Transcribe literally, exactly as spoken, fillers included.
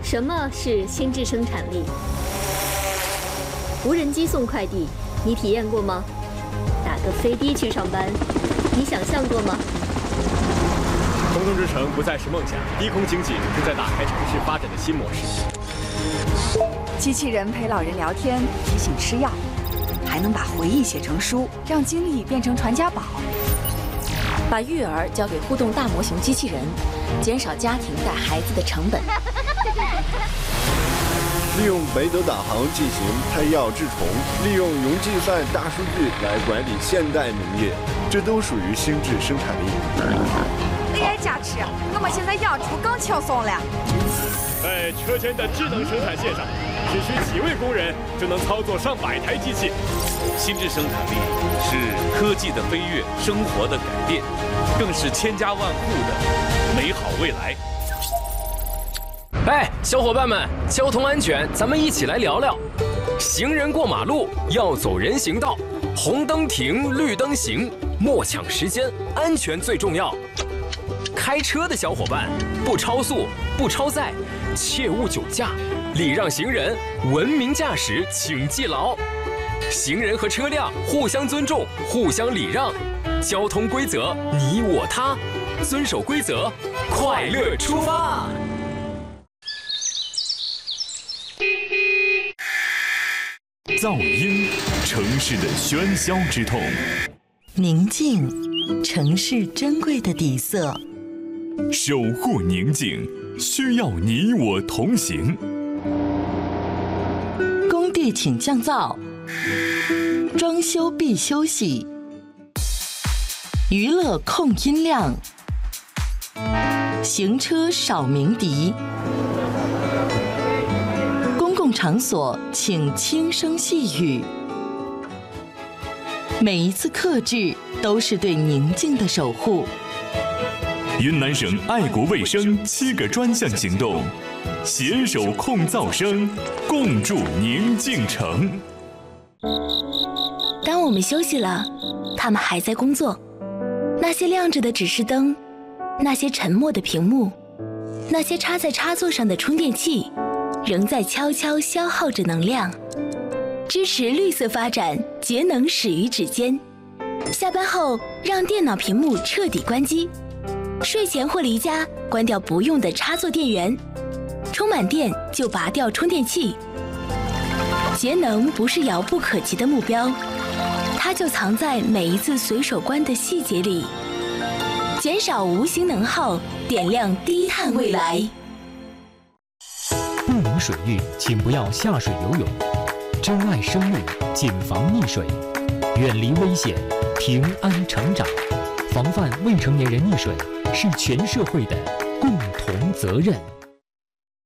什么是心智生产力？无人机送快递，你体验过吗？打个飞的去上班，你想象过吗？ 空中之城不再是梦想，低空经济正在打开城市发展的新模式。 机器人陪老人聊天，提醒吃药，还能把回忆写成书，让经历变成传家宝。 把育儿交给互动大模型机器人，减少家庭带孩子的成本。 利用北斗导航进行胎药治虫，利用云计算大数据来管理现代农业，这都属于心智生产力。 A I 加持，我们现在养猪更轻松了。 在车间的智能生产线上，只需几位工人就能操作上百台机器。 心智生产力是科技的飞跃，生活的改变，更是千家万户的美好未来。 哎，小伙伴们，交通安全，咱们一起来聊聊。行人过马路要走人行道，红灯停，绿灯行，莫抢时间，安全最重要。开车的小伙伴，不超速，不超载，切勿酒驾，礼让行人，文明驾驶，请记牢。行人和车辆互相尊重，互相礼让，交通规则你我他，遵守规则，快乐出发。 噪音，城市的喧嚣之痛； 宁静，城市珍贵的底色。 守护宁静，需要你我同行。 工地请降噪，装修必休息。娱乐控音量，行车少鸣笛。公共场所请轻声细语。每一次克制都是对宁静的守护。 云南省爱国卫生七个专项行动，携手控噪声，共筑宁静城。 当我们休息了，他们还在工作。那些亮着的指示灯，那些沉默的屏幕，那些插在插座上的充电器，仍在悄悄消耗着能量。支持绿色发展，节能始于指尖。下班后，让电脑屏幕彻底关机。睡前或离家，关掉不用的插座电源。充满电就拔掉充电器。节能不是遥不可及的目标，它就藏在每一次随手关的细节里。减少无形能耗，点亮低碳未来。 不明水域，请不要下水游泳。珍爱生命，谨防溺水，远离危险，平安成长。防范未成年人溺水是全社会的共同责任。